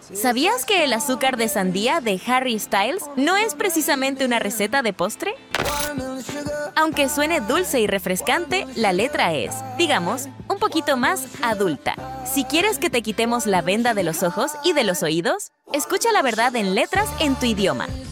¿Sabías que el azúcar de sandía de Harry Styles no es precisamente una receta de postre? Aunque suene dulce y refrescante, la letra es, digamos, un poquito más adulta. Si quieres que te quitemos la venda de los ojos y de los oídos, escucha la verdad en letras en tu idioma.